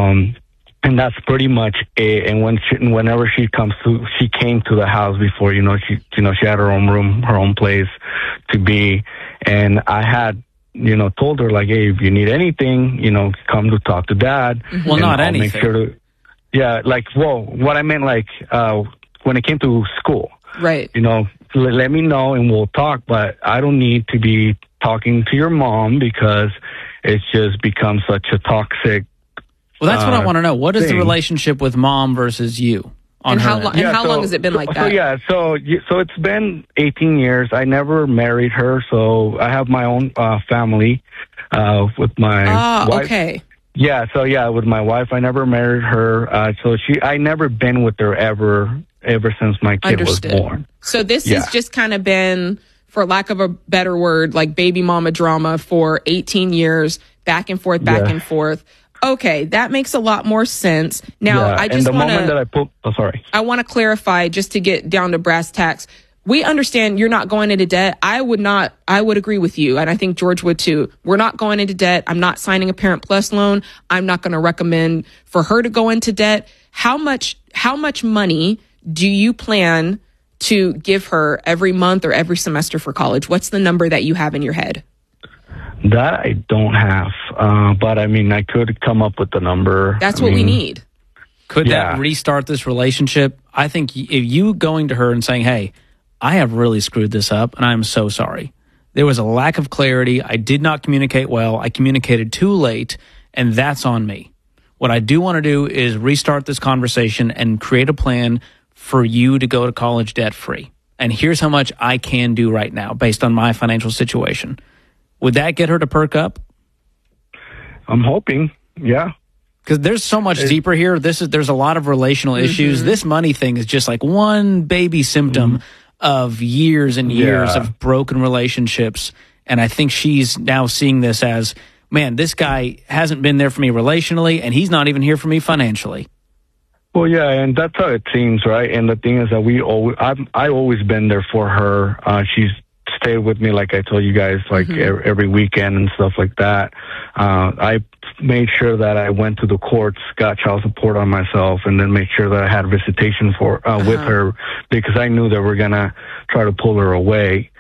And that's pretty much it. And whenever she came to the house before, she had her own room, her own place to be. And I had, told her, like, hey, if you need anything, come to talk to Dad. Well, not anything. Make sure what I meant, like, when it came to school. Right. Let me know and we'll talk, but I don't need to be talking to your mom because it's just become such a toxic. Well, that's what I want to know. What is the relationship with Mom versus you? How long has it been like that? So it's been 18 years. I never married her, so I have my own family with my wife. Okay. Yeah, with my wife, I never married her. I never been with her ever since my kid was born. So this has just kind of been, for lack of a better word, like baby mama drama for 18 years, back and forth, back and forth. Okay, that makes a lot more sense. Now, I just want to... I want to clarify, just to get down to brass tacks. We understand you're not going into debt. I would agree with you, and I think George would too. We're not going into debt. I'm not signing a Parent Plus loan. I'm not going to recommend for her to go into debt. How much money do you plan to give her every month or every semester for college? What's the number that you have in your head? That I don't have, but I mean, I could come up with the number. That's what we need. Could that restart this relationship? I think if you going to her and saying, hey, I have really screwed this up and I'm so sorry. There was a lack of clarity. I did not communicate well. I communicated too late, and that's on me. What I do want to do is restart this conversation and create a plan for you to go to college debt-free. And here's how much I can do right now based on my financial situation. Would that get her to perk up? I'm hoping, yeah. Because there's so much deeper here. There's a lot of relational issues. This money thing is just like one baby symptom of years and years of broken relationships. And I think she's now seeing this as, man, this guy hasn't been there for me relationally, and he's not even here for me financially. Well, yeah, and that's how it seems, right? And the thing is that I've always been there for her. She's stayed with me, like I told you guys, like every weekend and stuff like that. I made sure that I went to the courts, got child support on myself, and then made sure that I had visitation with her because I knew they were gonna try to pull her away.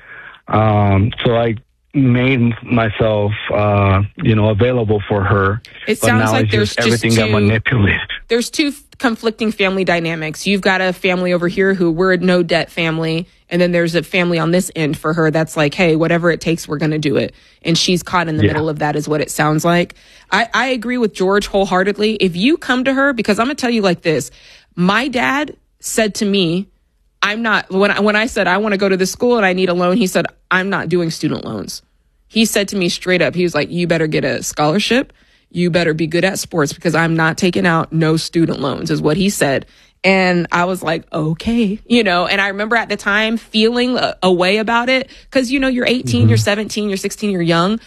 So I made myself, available for her. It sounds like there's just everything got manipulated. There's two conflicting family dynamics. You've got a family over here who we're a no debt family, and then there's a family on this end for her that's like, hey, whatever it takes, we're going to do it. And she's caught in the middle of that is what it sounds like. I agree with George wholeheartedly. If you come to her, because I'm going to tell you like this, my dad said to me, I'm not, when I said I want to go to this school and I need a loan, he said, I'm not doing student loans. He said to me straight up, he was like, you better get a scholarship. You better be good at sports because I'm not taking out no student loans is what he said. And I was like, okay, and I remember at the time feeling a way about it because, you're 18, you're 17, you're 16, you're young.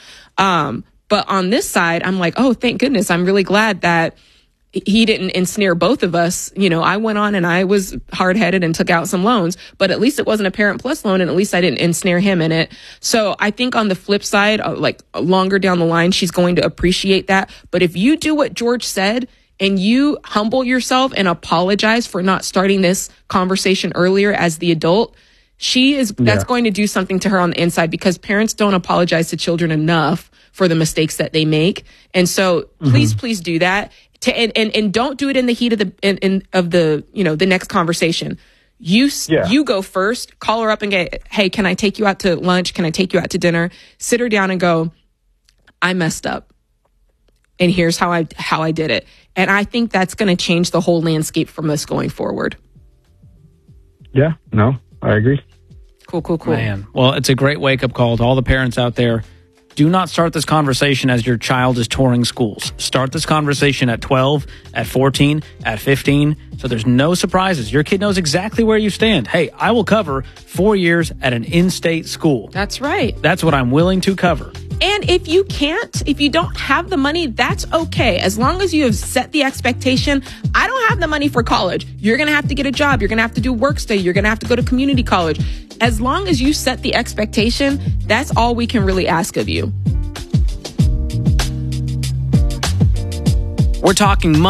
But on this side, I'm like, oh, thank goodness. I'm really glad that he didn't ensnare both of us. I went on and I was hard headed and took out some loans, but at least it wasn't a Parent Plus loan. And at least I didn't ensnare him in it. So I think on the flip side, like longer down the line, she's going to appreciate that. But if you do what George said and you humble yourself and apologize for not starting this conversation earlier as the adult, that's going to do something to her on the inside because parents don't apologize to children enough for the mistakes that they make. And so please do that. And don't do it in the heat of the next conversation. You go first, call her up and get, hey, can I take you out to lunch? Can I take you out to dinner? Sit her down and go, I messed up. And here's how I did it. And I think that's going to change the whole landscape from this going forward. Yeah, no, I agree. Cool. Man, well, it's a great wake-up call to all the parents out there. Do not start this conversation as your child is touring schools. Start this conversation at 12, at 14, at 15, so there's no surprises. Your kid knows exactly where you stand. Hey, I will cover 4 years at an in-state school. That's right. That's what I'm willing to cover. And if you don't have the money, that's okay. As long as you have set the expectation, I don't have the money for college. You're going to have to get a job. You're going to have to do work study. You're going to have to go to community college. As long as you set the expectation, that's all we can really ask of you. We're talking money.